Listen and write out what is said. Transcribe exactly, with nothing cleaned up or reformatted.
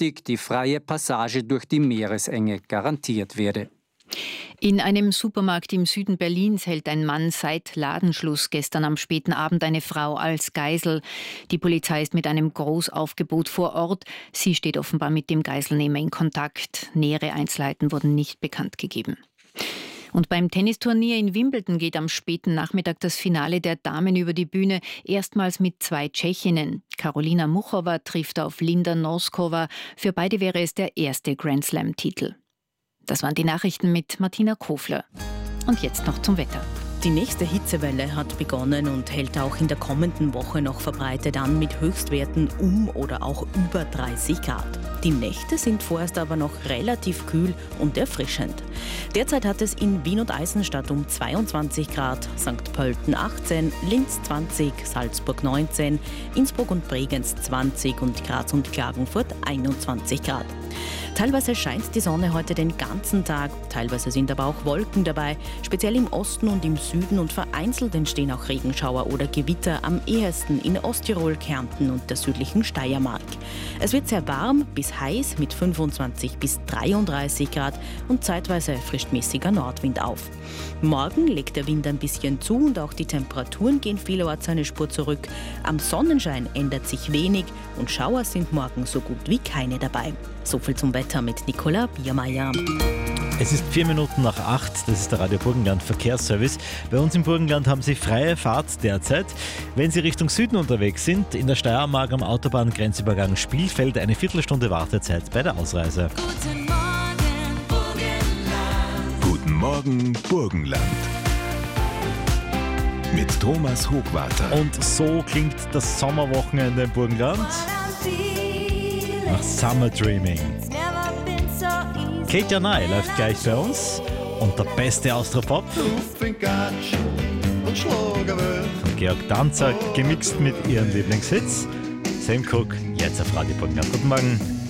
künftig die freie Passage durch die Meeresenge garantiert werde. In einem Supermarkt im Süden Berlins hält ein Mann seit Ladenschluss gestern am späten Abend eine Frau als Geisel. Die Polizei ist mit einem Großaufgebot vor Ort. Sie steht offenbar mit dem Geiselnehmer in Kontakt. Nähere Einzelheiten wurden nicht bekannt gegeben. Und beim Tennisturnier in Wimbledon geht am späten Nachmittag das Finale der Damen über die Bühne, erstmals mit zwei Tschechinnen. Karolina Muchova trifft auf Linda Noskova. Für beide wäre es der erste Grand-Slam-Titel. Das waren die Nachrichten mit Martina Kofler. Und jetzt noch zum Wetter. Die nächste Hitzewelle hat begonnen und hält auch in der kommenden Woche noch verbreitet an mit Höchstwerten um oder auch über dreißig Grad. Die Nächte sind vorerst aber noch relativ kühl und erfrischend. Derzeit hat es in Wien und Eisenstadt um zweiundzwanzig Grad, Sankt Pölten achtzehn, Linz zwanzig, Salzburg neunzehn, Innsbruck und Bregenz zwanzig und Graz und Klagenfurt einundzwanzig Grad. Teilweise scheint die Sonne heute den ganzen Tag, teilweise sind aber auch Wolken dabei, speziell im Osten und im Süden, und vereinzelt entstehen auch Regenschauer oder Gewitter, am ehesten in Osttirol, Kärnten und der südlichen Steiermark. Es wird sehr warm bis heiß mit fünfundzwanzig bis dreiunddreißig Grad und zeitweise frischt mäßiger Nordwind auf. Morgen legt der Wind ein bisschen zu und auch die Temperaturen gehen vielerorts eine Spur zurück. Am Sonnenschein ändert sich wenig und Schauer sind morgen so gut wie keine dabei. So viel zum Wetter mit Nicola Biermeier. Es ist vier Minuten nach acht, das ist der Radio Burgenland Verkehrsservice. Bei uns im Burgenland haben Sie freie Fahrt derzeit. Wenn Sie Richtung Süden unterwegs sind, in der Steiermark am Autobahngrenzübergang Spielfeld eine Viertelstunde Wartezeit bei der Ausreise. Guten Morgen, Burgenland. Guten Morgen, Burgenland. Mit Thomas Hochwarter. Und so klingt das Sommerwochenende im Burgenland. Nach Summer Dreaming. Kate Janai läuft gleich bei uns und der beste Austropop von Georg Danzer, gemixt mit ihren Lieblingshits. Sam Cook, jetzt auf Radio Burgenland. Guten Morgen.